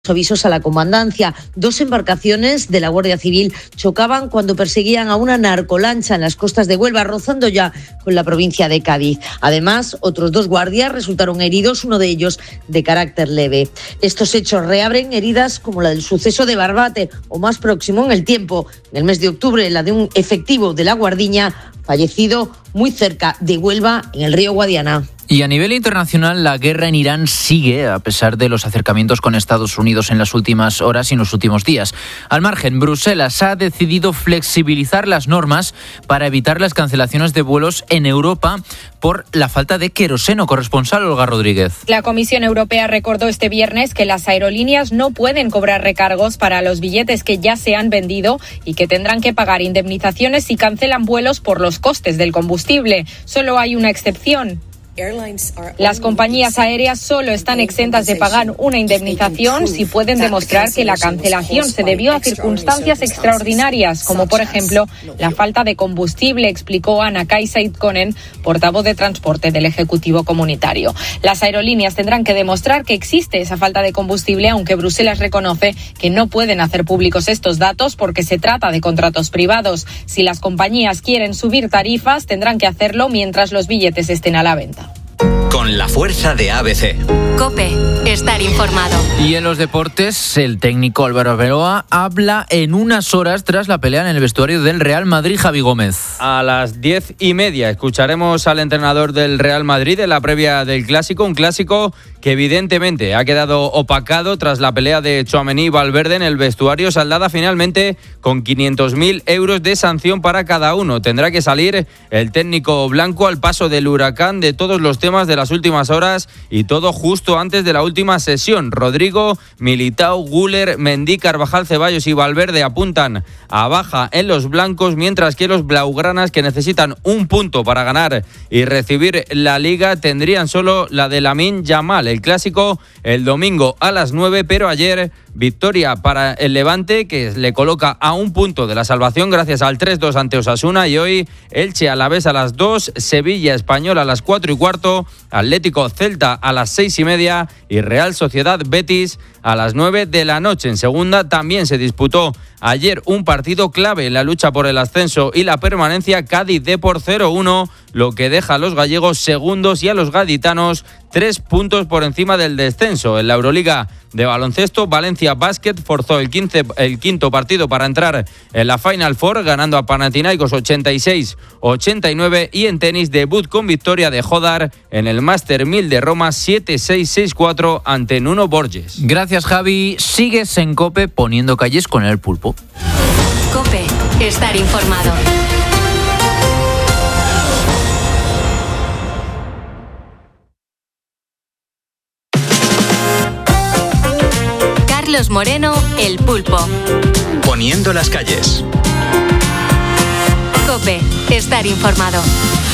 avisos a la comandancia. 2 embarcaciones de la Guardia Civil chocaban cuando perseguían a una narcolancha en las costas de Huelva, rozando ya con la provincia de Cádiz. Además, otros 2 guardias resultaron heridos, uno de ellos de carácter leve. Estos hechos reabren heridas como la del suceso de Barbate, o más próximo en el tiempo, en el mes de octubre, la de un efectivo de la Guardiña fallecido muy cerca de Huelva, en el río Guadiana. Y a nivel internacional, la guerra en Irán sigue, a pesar de los acercamientos con Estados Unidos en las últimas horas y en los últimos días. Al margen, Bruselas ha decidido flexibilizar las normas para evitar las cancelaciones de vuelos en Europa por la falta de queroseno. Corresponsal Olga Rodríguez. La Comisión Europea recordó este viernes que las aerolíneas no pueden cobrar recargos para los billetes que ya se han vendido y que tendrán que pagar indemnizaciones si cancelan vuelos por los costes del combustible. Solo hay una excepción. Las compañías aéreas solo están exentas de pagar una indemnización si pueden demostrar que la cancelación se debió a circunstancias extraordinarias, como por ejemplo la falta de combustible, explicó Anna-Kaisa Itkonen, portavoz de transporte del Ejecutivo Comunitario. Las aerolíneas tendrán que demostrar que existe esa falta de combustible, aunque Bruselas reconoce que no pueden hacer públicos estos datos porque se trata de contratos privados. Si las compañías quieren subir tarifas, tendrán que hacerlo mientras los billetes estén a la venta. Con la fuerza de ABC. COPE, estar informado. Y en los deportes, el técnico Álvaro Arbeloa habla en unas horas tras la pelea en el vestuario del Real Madrid, Javi Gómez. A las 10:30 escucharemos al entrenador del Real Madrid en la previa del Clásico, un Clásico que evidentemente ha quedado opacado tras la pelea de Tchouaméni y Valverde en el vestuario, saldada finalmente con 500.000 euros de sanción para cada uno. Tendrá que salir el técnico blanco al paso del huracán de todos los temas de las últimas horas y todo justo antes de la última sesión. Rodrigo, Militao, Güler, Mendy, Carvajal, Ceballos y Valverde apuntan a baja en los blancos, mientras que los blaugranas, que necesitan un punto para ganar y recibir la Liga, tendrían solo la de Lamine Yamal. El Clásico el domingo a las 9, pero ayer victoria para el Levante, que le coloca a un punto de la salvación gracias al 3-2 ante Osasuna, y hoy Elche Alavés a las 2, Sevilla Español a las 4:15, Atlético Celta a las 6:30 y Real Sociedad Betis a las 9 de la noche. En segunda también se disputó ayer un partido clave en la lucha por el ascenso y la permanencia, Cádiz Depor 0-1, lo que deja a los gallegos segundos y a los gaditanos 3 puntos por encima del descenso. En la Euroliga de baloncesto, Valencia Basket forzó el quinto partido para entrar en la Final Four, ganando a Panathinaikos 86-89, y en tenis, debut con victoria de Jodar en el Master 1000 de Roma 7-6-6-4 ante Nuno Borges. Gracias, Javi. Sigues en COPE poniendo calles con el pulpo. COPE, estar informado. Carlos Moreno, el pulpo. Poniendo las calles. COPE, estar informado.